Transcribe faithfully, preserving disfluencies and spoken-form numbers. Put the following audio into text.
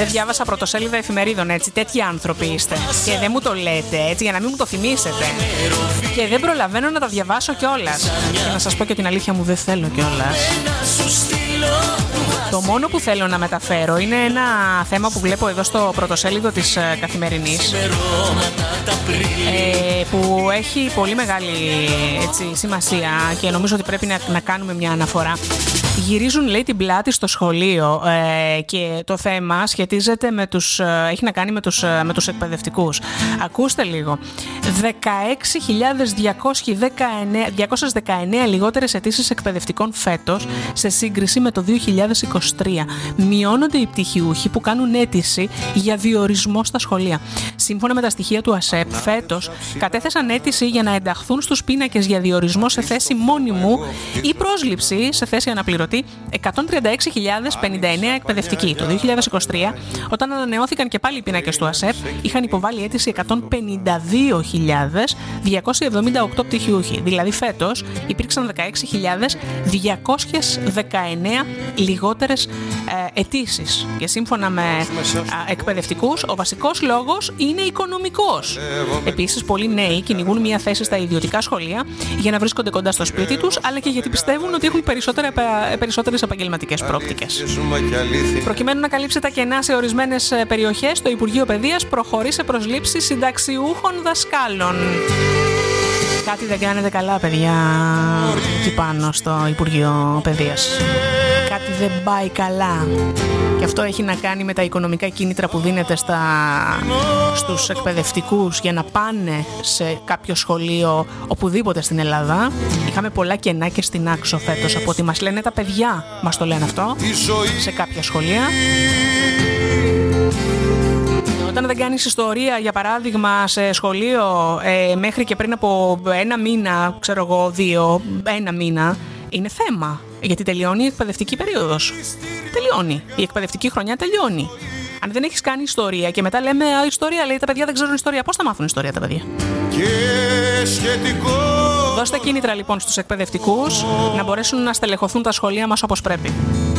Δεν διάβασα πρωτοσέλιδα εφημερίδων, έτσι. Τέτοιοι άνθρωποι είστε. Και δεν μου το λέτε, έτσι, για να μην μου το θυμίσετε. Και δεν προλαβαίνω να τα διαβάσω κιόλας. Και να σας πω και την αλήθεια μου, δεν θέλω κιόλας. Το μόνο που θέλω να μεταφέρω είναι ένα θέμα που βλέπω εδώ στο πρωτοσέλιδο της Καθημερινής, ε, που έχει πολύ μεγάλη, έτσι, σημασία και νομίζω ότι πρέπει να, να κάνουμε μια αναφορά. Γυρίζουν, λέει, την πλάτη στο σχολείο ε, και το θέμα σχετίζεται με τους, ε, έχει να κάνει με τους, ε, με τους εκπαιδευτικούς. Ακούστε λίγο. δεκαέξι χιλιάδες διακόσιες δεκαεννέα λιγότερες αιτήσεις εκπαιδευτικών φέτος σε σύγκριση με το δύο χιλιάδες είκοσι τρία. Μειώνονται οι πτυχιούχοι που κάνουν αίτηση για διορισμό στα σχολεία. Σύμφωνα με τα στοιχεία του ΑΣΕΠ, φέτος κατέθεσαν αίτηση για να ενταχθούν στους πίνακες για διορισμό σε θέση μόνιμου ή πρόσληψη σε θέση αναπληρωτή εκατόν τριάντα έξι χιλιάδες πενήντα εννέα εκπαιδευτικοί. Το δύο χιλιάδες είκοσι τρία, όταν ανανεώθηκαν και πάλι οι πίνακες του ΑΣΕΠ, είχαν υποβάλει αίτηση εκατόν πενήντα δύο χιλιάδες διακόσιοι εβδομήντα οκτώ πτυχιούχοι. Δηλαδή φέτος υπήρξαν δεκαέξι χιλιάδες διακόσιες δεκαεννέα λιγότερες ε, αιτήσεις. Και σύμφωνα με ε, εκπαιδευτικούς, ο βασικός λόγος είναι οικονομικός. Επίσης, πολλοί νέοι κυνηγούν μια θέση στα ιδιωτικά σχολεία για να βρίσκονται κοντά στο σπίτι τους, αλλά και γιατί πιστεύουν ότι έχουν περισσότερα, περισσότερες επαγγελματικές προοπτικές. Προκειμένου να καλύψει τα κενά σε ορισμένες περιοχές, το Υπουργείο Παιδείας προχωρεί σε προσλήψεις συνταξιούχων δασκάλων. Κάτι δεν κάνετε καλά, παιδιά, εκεί πάνω στο Υπουργείο Παιδείας. Κάτι δεν πάει καλά. Και αυτό έχει να κάνει με τα οικονομικά κίνητρα που δίνεται στα... στους εκπαιδευτικούς για να πάνε σε κάποιο σχολείο οπουδήποτε στην Ελλάδα. Είχαμε πολλά κενά και στην Άξο φέτος, από ό,τι μας λένε τα παιδιά. Μας το λένε αυτό σε κάποια σχολεία. Όταν δεν κάνεις ιστορία, για παράδειγμα, σε σχολείο ε, μέχρι και πριν από ένα μήνα, ξέρω εγώ, δύο, ένα μήνα, είναι θέμα. Γιατί τελειώνει η εκπαιδευτική περίοδος. Τελειώνει. Η εκπαιδευτική χρονιά τελειώνει. Αν δεν έχεις κάνει ιστορία και μετά λέμε α, ιστορία, λέει τα παιδιά δεν ξέρουν ιστορία. Πώς θα μάθουν ιστορία τα παιδιά? Και σχετικό... Δώστε κίνητρα λοιπόν στους εκπαιδευτικούς να μπορέσουν να στελεχωθούν τα σχολεία μας όπως πρέπει.